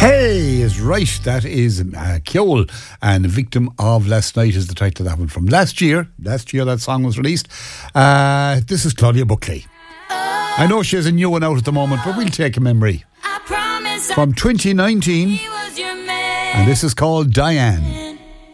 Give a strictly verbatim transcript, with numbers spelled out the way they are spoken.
Hey is right. That is uh, Kjol, and Victim of Last Night is the title of that one from last year. Last year that song was released. Uh, this is Claudia Buckley. I know she has a new one out at the moment, but we'll take a memory from twenty nineteen, and this is called Diane.